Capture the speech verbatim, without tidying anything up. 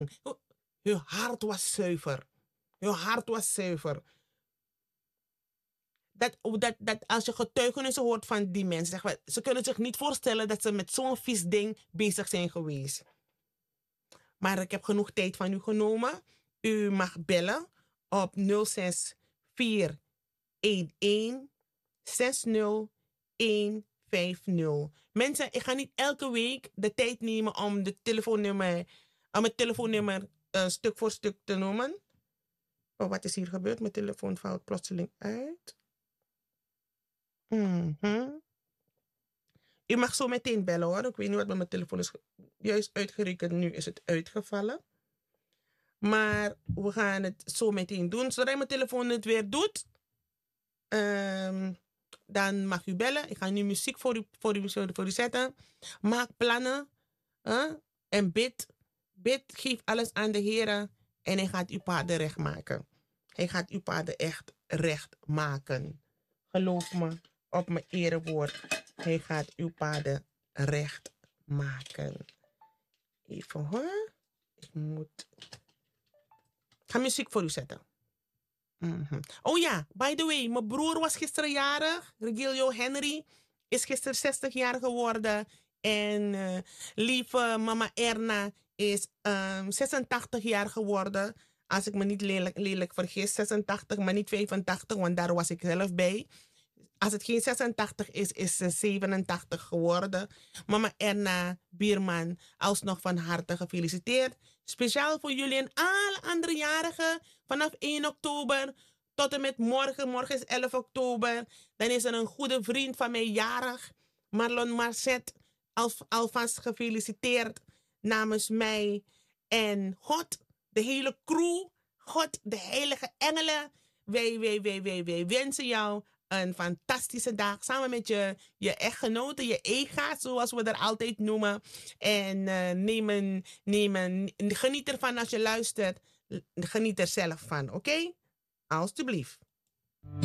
Uw hart was zuiver. Uw hart was zuiver. Dat, dat, dat als je getuigenissen hoort van die mensen, zeg maar, ze kunnen zich niet voorstellen dat ze met zo'n vies ding bezig zijn geweest. Maar ik heb genoeg tijd van u genomen. U mag bellen op nul zes vier een een zes nul een vijf nul. Mensen, ik ga niet elke week de tijd nemen om de telefoonnummer, om het telefoonnummer uh, stuk voor stuk te noemen. Oh, wat is hier gebeurd? Mijn telefoon valt plotseling uit. Mm-hmm. U mag zo meteen bellen hoor. Ik weet niet wat met mijn telefoon is juist uitgerekend. Nu is het uitgevallen. Maar we gaan het zo meteen doen. Zodra mijn telefoon het weer doet, um, dan mag u bellen. Ik ga nu muziek voor u, voor u, voor u zetten. Maak plannen. Huh? En bid. Bid, geef alles aan de Heer. En hij gaat uw paden recht maken. Hij gaat uw paden echt recht maken. Geloof me, op mijn erewoord. Hij gaat uw paden recht maken. Even hoor. Ik moet... Ik ga muziek voor u zetten. Mm-hmm. Oh ja, by the way, mijn broer was gisteren jarig. Regilio Henry is gisteren zestig jaar geworden. En uh, lieve mama Erna is um, zesentachtig jaar geworden. Als ik me niet lelijk, lelijk vergis, zesentachtig, maar niet vijfentachtig, want daar was ik zelf bij. Als het geen zesentachtig is, is ze zevenentachtig geworden. Mama Erna Bierman, alsnog van harte gefeliciteerd. Speciaal voor jullie en alle andere jarigen vanaf één oktober tot en met morgen. Morgen is elf oktober. Dan is er een goede vriend van mij jarig. Marlon Marcet, al, alvast gefeliciteerd namens mij. En God, de hele crew, God, de heilige engelen. Wij, wij, wij, wij, wij wensen jou een fantastische dag samen met je, je echtgenote, je ega, zoals we er altijd noemen. En uh, neem een, neem een, geniet ervan als je luistert. Geniet er zelf van, oké? Okay? Alsjeblieft.